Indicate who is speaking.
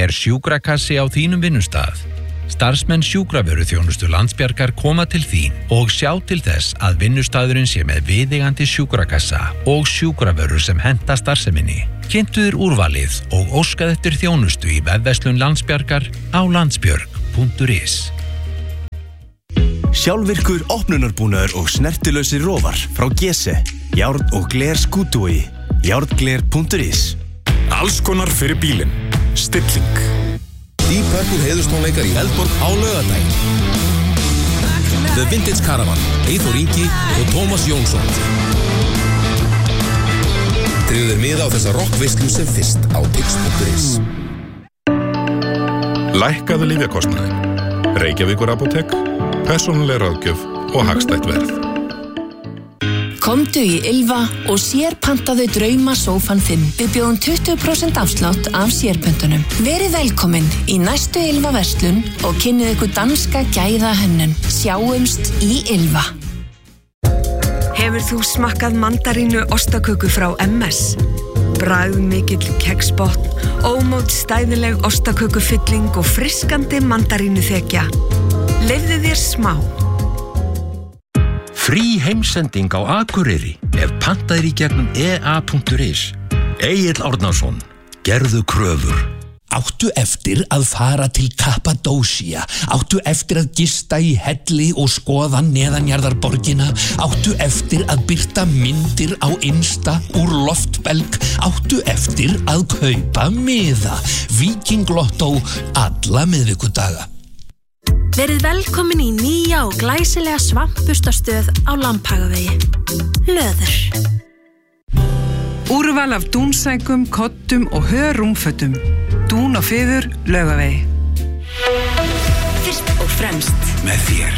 Speaker 1: sjúkrakassi á þínum vinnustað. Starfsmenn sjúkravöruþjónustu Landsbjargar koma til þín og sjá til þess að vinnustaðurinn sé með viðeigandi sjúkrakassa og sjúkravörur sem henta starfseminni. Kynntu þér úrvalið og óskað eftir þjónustu í vefverslun Landsbjargar á landsbjörg.is.
Speaker 2: Sjálfvirkur opnunarbúnaður og snertilausir rófar frá Gese. Járn og gler skútúi. Járngler.is.
Speaker 3: Alls konar fyrir bílinn. Stilling.
Speaker 4: Deep Purple heiðurstónleikar í Eldborg á laugardaginn. The Vintage Caravan, Eyþór Ingi og Tómas Jónsson. Tryggðu þér miða á þessa rockveislu sem fyrst á tix.is.
Speaker 3: Lækkaðu lyfjakostnaðinn. Reykjavíkur apótek, persónuleg ráðgjöf og hagstætt verð.
Speaker 5: Komdu í Ylva og sérpantaðu drauma sófan þinn. Við bjóðum 20% afslátt af sérpöntunum. Verið velkomin í næstu Ylva verslun og kynnið ykkur danska gæða hönnun. Sjáumst í Ylva.
Speaker 6: Hefur þú smakkað mandarínu ostaköku frá MS? Bragðmikill keksbotn, ómót stæðileg ostakökufylling og friskandi mandarínu þekja. Leyfðu þér smá.
Speaker 7: Frí heimsending á Akureyri ef pantaðir í gegnum ea.is. Egill Árnason, gerðu kröfur.
Speaker 8: Áttu eftir að fara til Kappadósía, áttu eftir að gista í helli og skoða neðanjarðarborgina, áttu eftir að birta myndir á Insta úr loftbelg, áttu eftir að kaupa miða. Víking Lotto alla miðvikudaga.
Speaker 9: Verið velkomin í nýja og glæsilega svampbustastöð á Lambhagavegi. Löður.
Speaker 10: Úrval af dúnsækum, kottum og hörrúmfötum. Dún og fiður, Laugavegi.
Speaker 11: Fyrst og fremst
Speaker 12: með þér.